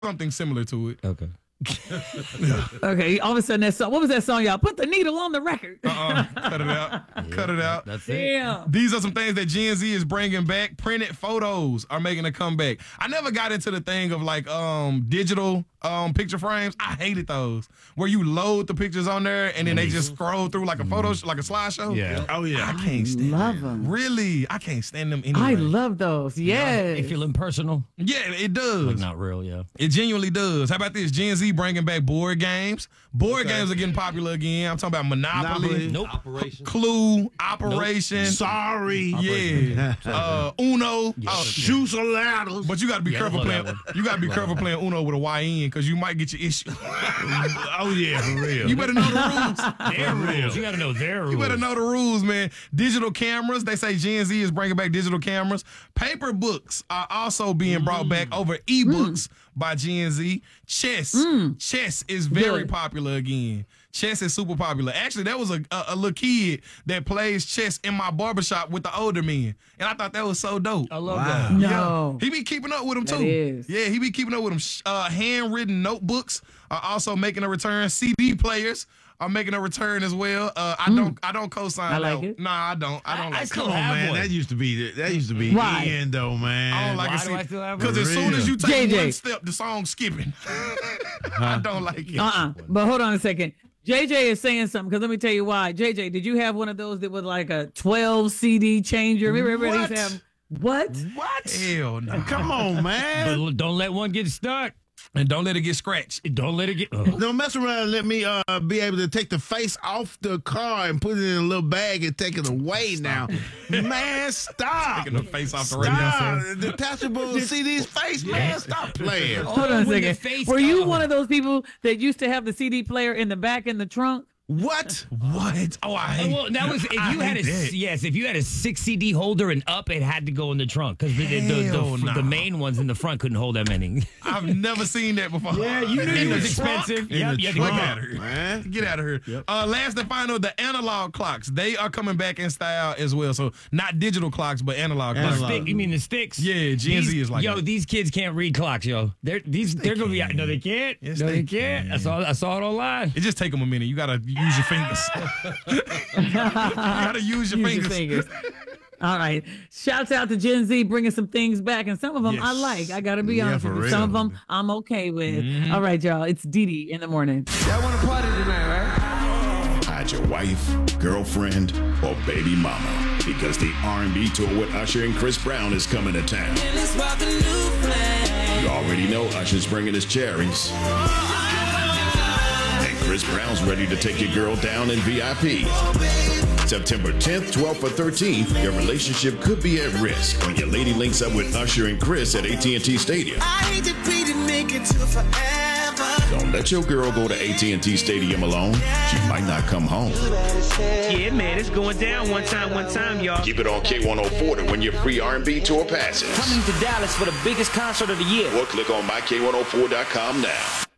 something similar to it. Okay. Okay, all of a sudden that song. What was that song, y'all? Put the needle on the record. Cut it out. Cut it out. That's it. Damn. These are some things that Gen Z is bringing back. Printed photos are making a comeback. I never got into the thing of like digital picture frames. I hated those where you load the pictures on there and then they just scroll through like a photo, like a slideshow. Yeah. Oh yeah. I can't stand Love them. them. Really, I can't stand them anyway. I love those. Yes. They feel impersonal. Yeah, it does. Like not real, yeah. It genuinely does. How about this? Gen Z bringing back board games. Board games are getting popular again. I'm talking about Monopoly. Nope. Operation. Clue, Operation. Sorry. Yeah. Uno. Shoes or ladders. But you got to be careful love playing. that You got to be careful playing Uno with a YN because you might get your issue. Oh yeah, for real. You better know the rules. They're real. You got to know their rules. You better know the rules, man. Digital cameras. They say Gen Z is bringing back digital cameras. Paper books are also being brought back over ebooks by Gen Z. Chess. Chess is very popular again. Chess is super popular. Actually, there was a little kid that plays chess in my barbershop with the older men. And I thought that was so dope. I love that. No. He be keeping up with them, too. That is. Yeah, he be keeping up with them. Handwritten notebooks are also making a return. CD players are making a return as well. I don't co-sign I like that. it. Nah, I don't. I don't I like still it. Come on, have man. one. That used to be Why? in though, man. I don't like Why it. do I still have Because one? as soon as you take JJ. one step, the song's skipping. I don't like it. But hold on a second. JJ is saying something because let me tell you why. JJ, did you have one of those that was like a 12 CD changer? Remember everybody used to have what? What? Hell no. Come on, man. But don't let one get stuck. And don't let it get scratched. Don't let it get. Don't mess around and let me be able to take the face off the car and put it in a little bag and take it away now. Man, stop. Taking the face off the radio. Stop. Detachable CD's face, man. Stop playing. Hold on a when the second. face Were you comes. one of those people that used to have the CD player in the back in the trunk? What? What? Oh, I hate Well, that was if I you had hate that. if you had a 6 CD holder and up, it had to go in the trunk because Hell no. the main ones in the front couldn't hold that many. I've never seen that before. Yeah, you knew It you was was expensive. In Yep, the you had to go trunk, Get out of here. man. Get out of here. Last and final, the analog clocks. They are coming back in style as well. So not digital clocks, but analog clocks. Stick, you mean the sticks? Yeah, Gen Z is like yo. that. These kids can't read clocks, yo. They're gonna be no, they can't. Yes, no, they they can't. I saw it online. It just take them a minute. You gotta use your fingers. You gotta use your fingers. All right. Shouts out to Gen Z bringing some things back. And some of them I Yes. like. I got to be Yeah, honest for with you. Some of real. them I'm okay with. All right, y'all. It's Dee Dee in the morning. Y'all want to party tonight, right? Hide your wife, girlfriend, or baby mama, because the R&B tour with Usher and Chris Brown is coming to town. You already know Usher's bringing his cherries. And Chris Brown's ready to take your girl down in VIP. September 10th, 12th, or 13th, your relationship could be at risk when your lady links up with Usher and Chris at AT&T Stadium. Don't let your girl go to AT&T Stadium alone. She might not come home. Yeah, man, it's going down one time, y'all. Keep it on K104 to win your free R&B tour passes. Coming to Dallas for the biggest concert of the year. Or click on myk104.com now.